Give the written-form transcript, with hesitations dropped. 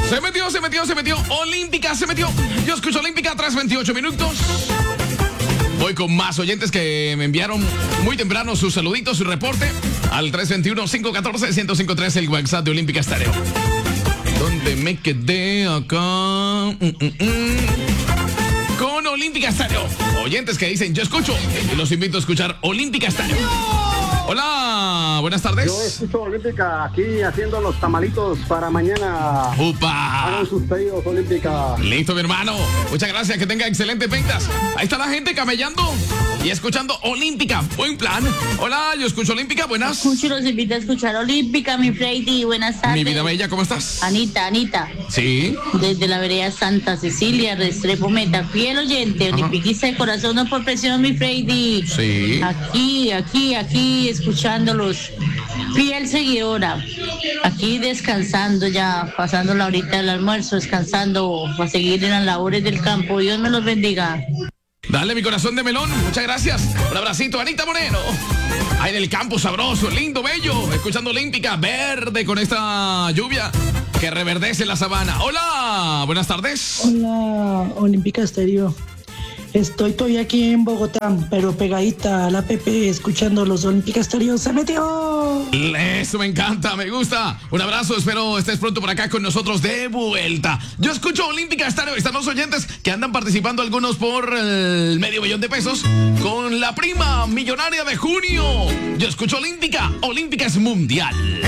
Se metió. Olímpica se metió. Yo escucho Olímpica tras 28 minutos. Voy con más oyentes que me enviaron muy temprano sus saluditos, su reporte al 321-514-1053, el WhatsApp de Olímpica Estéreo. ¿Dónde me quedé acá? Con Olímpica Estéreo. Oyentes que dicen, yo escucho. Y los invito a escuchar Olímpica Estéreo. Hola, buenas tardes. Yo escucho Olímpica aquí haciendo los tamalitos para mañana. ¡Upa! Hagan sus pedidos, Olímpica. Listo, mi hermano. Muchas gracias, que tenga excelentes ventas. Ahí está la gente camellando y escuchando Olímpica. Buen plan. Hola, yo escucho Olímpica, buenas. Escucho, los invito a escuchar Olímpica, mi Freddy. Buenas tardes. Mi vida bella, ¿cómo estás? Anita. Sí. Desde la vereda Santa Cecilia, Restrepo Meta. Fiel oyente, olímpiquista de corazón, no por presión, mi Freddy. Sí. Aquí, escuchándolos. Fiel seguidora. Aquí descansando ya, pasando la horita del almuerzo, descansando para seguir en las labores del campo. Dios me los bendiga. Dale, mi corazón de melón. Muchas gracias. Un abracito, Anita Moreno. Ahí en el campo sabroso, lindo, bello. Escuchando Olímpica, verde con esta lluvia que reverdece la sabana. Hola, buenas tardes. Hola, Olímpica Estéreo. Estoy todavía aquí en Bogotá, pero pegadita a la PP, escuchando los Olímpica Estéreo. ¡Se metió! Eso me encanta, me gusta. Un abrazo, espero estés pronto por acá con nosotros de vuelta. Yo escucho Olímpica Estéreo. Están los oyentes que andan participando, algunos por el $500,000 con la prima millonaria de junio. Yo escucho Olímpica. Olímpica es mundial.